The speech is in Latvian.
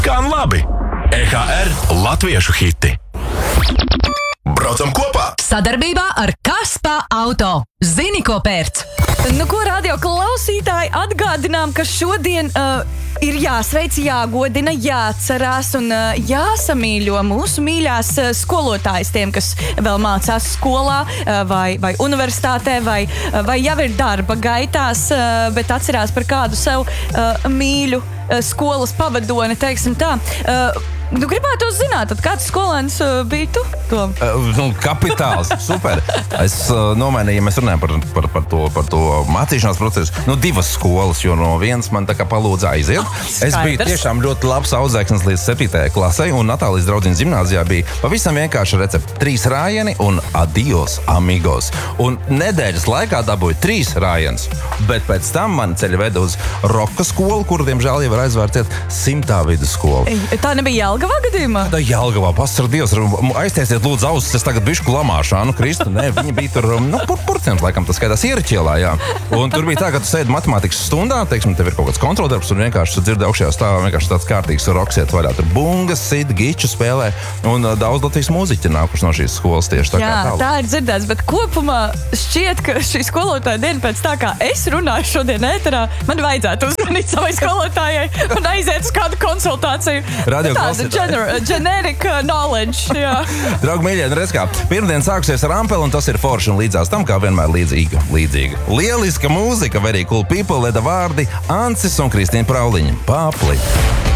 Skan labi! EHR latviešu hiti. Braucam kopā! Sadarbībā ar Kaspa Auto. Zini, ko pērc? Nu, ko radio klausītāji, atgādinām, ka šodien ir jāsveic, jāgodina, jāatcerās un jāsamīļo mūsu mīļās skolotājas, tiem, kas vēl mācās skolā vai universitātē vai jau ir darba gaitās, bet atcerās par kādu sev mīļu skolas pavadoni, teiksim tā. Nu, gribētu zināt, tad kāds skolēns bija tu, Tom? Kapitāls, super. Es nomainīju, ja mēs runājam par to mācīšanās procesu. Nu, divas skolas, jo no vienas man tā kā palūdza aiziet. Es biju tiešām ļoti labs audzēknis līdz 7. klasei, un Natālijas draudziņas gimnāzijā bija pavisam vienkārši recepti. 3 rājieni un adios, amigos. Un nedēļas laikā dabūju 3 rājienus. Bet pēc tam man ceļa veda uz roka skolu, kuru, diemžēl, jau var aizvērtiet 100. vidusskolu. Tā nebija Jelgavā gadījumā? Tā Jelgavā, pasar Dievs, aiztiesiet lūdzu ausis, es tagad bišku lamāšu, Kristu, nē, viņi bija tur, purcents, laikam, tas skaitās Ieriķielā, jā. Un tur bija tā, ka tu sēdi matemātikas stundā, teiksim, tev ir kaut kāds kontroldarbs, un vienkārši tu dzirdi augšējā stāvā, vienkārši tāds kārtīgs roks iet vaļā, tur bungas, sit, giču spēlē, un daudz Latvijas mūziķi nākuši no šīs skolas tieši tā kā tālu. Jā, tā ir dzirdēts, bet kopumā šķiet, ka šī skolotāja diena pēc tā, kā es runāju šodien ēterā, man vajadzētu uzmanīt savai skolotājai un aiziet uz kādu konsultāciju. Radio generic knowledge, jā. Draugi mīļie, redz kā, pirmdien sāksies ar Ampeli, un tas ir forši, un līdzās tam, kā vienmēr līdzīga. Lieliska mūzika, very cool people, leda vārdi Ancis un Kristīna Prauliņa. Papli!